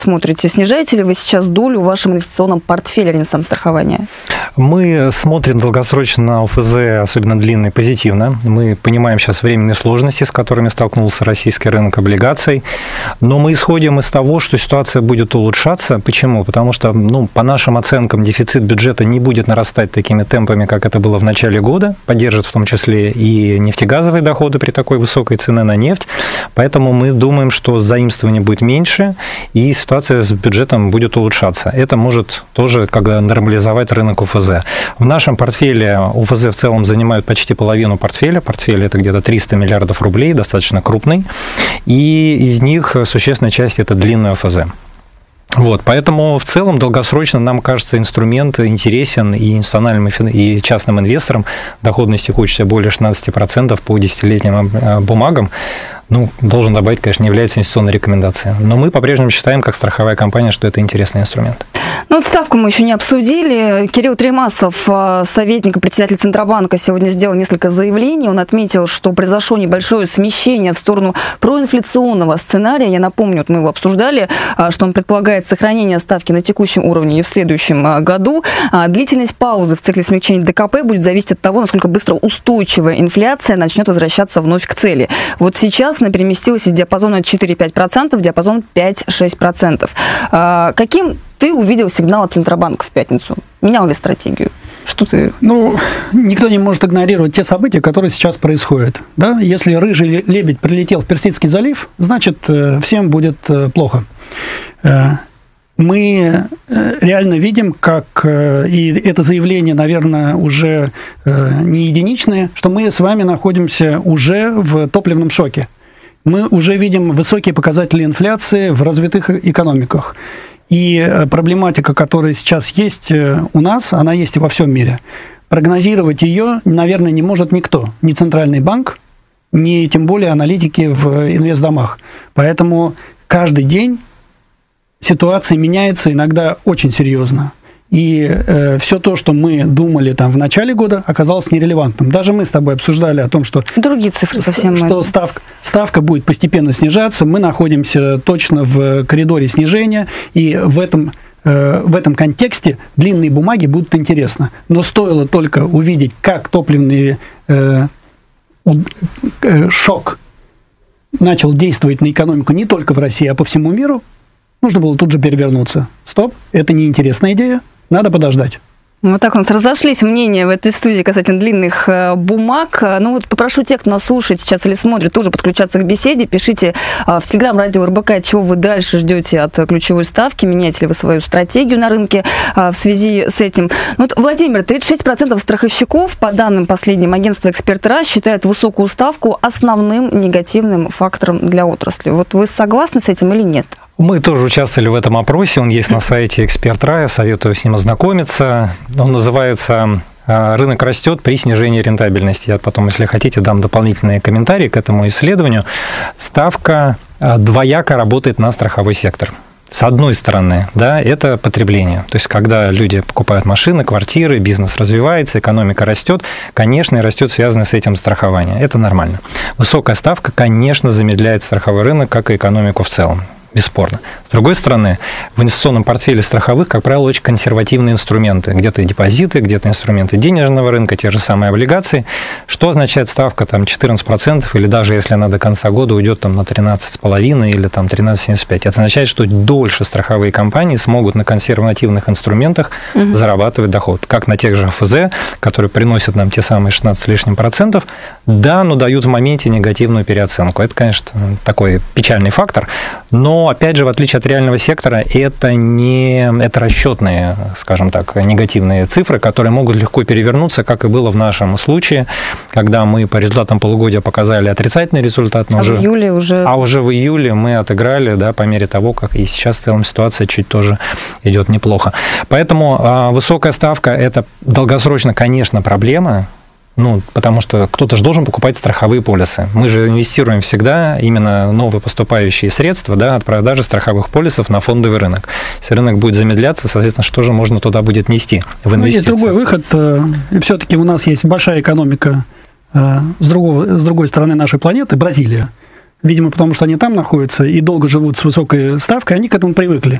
смотрите? Снижаете ли вы сейчас долю в вашем инвестиционном портфеле Ренессанс страхования? Мы смотрим долгосрочно на ОФЗ, особенно длинный, позитивно. Мы понимаем сейчас временные сложности, с которыми столкнулся российский рынок облигаций. Но мы исходим из того, что ситуация будет улучшаться. Почему? Потому что, по нашим оценкам, дефицит бюджета не будет нарастать такими темпами, как это было в начале года. Поддержит в том числе и нефтегазовые доходы при такой высокой цене на нефть. Поэтому мы думаем, что заимствование будет меньше, и ситуация с бюджетом будет улучшаться. Это может тоже нормализовать рынок ОФЗ. В нашем портфеле ОФЗ в целом занимают почти половину портфеля. Портфель – это где-то 300 миллиардов рублей, достаточно крупный. И из них существенная часть – это длинный ОФЗ. Поэтому в целом долгосрочно нам кажется инструмент интересен и институциональным, и частным инвесторам. Доходность текущая более 16% по десятилетним бумагам. Должен добавить, конечно, не является инвестиционной рекомендацией. Но мы по-прежнему считаем, как страховая компания, что это интересный инструмент. Ставку мы еще не обсудили. Кирилл Тремасов, советник и председатель Центробанка, сегодня сделал несколько заявлений. Он отметил, что произошло небольшое смещение в сторону проинфляционного сценария. Я напомню, мы его обсуждали, что он предполагает сохранение ставки на текущем уровне и в следующем году. Длительность паузы в цикле смягчения ДКП будет зависеть от того, насколько быстро устойчивая инфляция начнет возвращаться вновь к цели. Сейчас она переместилась из диапазона 4-5% в диапазон 5-6%. Каким ты увидел сигнал от Центробанка в пятницу? Менял ли стратегию? Что ты... Никто не может игнорировать те события, которые сейчас происходят. Да? Если рыжий лебедь прилетел в Персидский залив, значит, всем будет плохо. Мы реально видим, как, и это заявление, наверное, уже не единичное, что мы с вами находимся уже в топливном шоке. Мы уже видим высокие показатели инфляции в развитых экономиках. И проблематика, которая сейчас есть у нас, она есть и во всем мире. Прогнозировать ее, наверное, не может никто. Ни Центральный банк, ни тем более аналитики в инвестдомах. Поэтому каждый день ситуация меняется иногда очень серьезно. И все то, что мы думали в начале года, оказалось нерелевантным. Даже мы с тобой обсуждали о том, что, другие цифры совсем что ставка будет постепенно снижаться. Мы находимся точно в коридоре снижения, и в этом контексте длинные бумаги будут интересны. Но стоило только увидеть, как топливный шок начал действовать на экономику не только в России, а по всему миру, нужно было тут же перевернуться. Стоп, это неинтересная идея, надо подождать. Так у нас разошлись мнения в этой студии касательно длинных бумаг. Попрошу тех, кто нас слушает сейчас или смотрит, тоже подключаться к беседе. Пишите в Телеграм-радио РБК, чего вы дальше ждете от ключевой ставки, меняете ли вы свою стратегию на рынке в связи с этим. Владимир, 36% страховщиков, по данным последним агентства «Эксперт РА», считают высокую ставку основным негативным фактором для отрасли. Вы согласны с этим или нет? Мы тоже участвовали в этом опросе, он есть на сайте «Эксперт РА», я советую с ним ознакомиться. Он называется «Рынок растет при снижении рентабельности». Я потом, если хотите, дам дополнительные комментарии к этому исследованию. Ставка двояко работает на страховой сектор. С одной стороны, это потребление. То есть, когда люди покупают машины, квартиры, бизнес развивается, экономика растет, конечно, и растет связанное с этим страхование. Это нормально. Высокая ставка, конечно, замедляет страховой рынок, как и экономику в целом. Бесспорно. С другой стороны, в инвестиционном портфеле страховых, как правило, очень консервативные инструменты. Где-то депозиты, где-то инструменты денежного рынка, те же самые облигации. Что означает ставка 14%, или даже если она до конца года уйдет на 13,5% или 13,75%? Это означает, что дольше страховые компании смогут на консервативных инструментах зарабатывать доход. Как на тех же ФЗ, которые приносят нам те самые 16 с лишним %, но дают в моменте негативную переоценку. Это, конечно, такой печальный фактор, но, опять же, в отличие от реального сектора, это расчетные, скажем так, негативные цифры, которые могут легко перевернуться, как и было в нашем случае, когда мы по результатам полугодия показали отрицательный результат, но уже в июле мы отыграли, по мере того, как и сейчас в целом ситуация чуть тоже идет неплохо. Поэтому высокая ставка – это долгосрочно, конечно, проблема. Потому что кто-то же должен покупать страховые полисы. Мы же инвестируем всегда именно новые поступающие средства от продажи страховых полисов на фондовый рынок. Если рынок будет замедляться, соответственно, что же можно туда будет нести в инвестиции? Есть другой выход. Все-таки у нас есть большая экономика с другой стороны нашей планеты, Бразилия. видимо, потому что они там находятся и долго живут с высокой ставкой, они к этому привыкли.